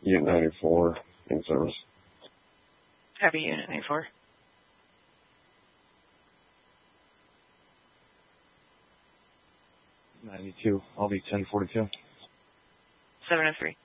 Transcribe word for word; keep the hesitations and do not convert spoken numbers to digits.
Unit ninety-four in service. Copy, Unit ninety-four. ninety-two. I'll be ten forty-two. seven oh three.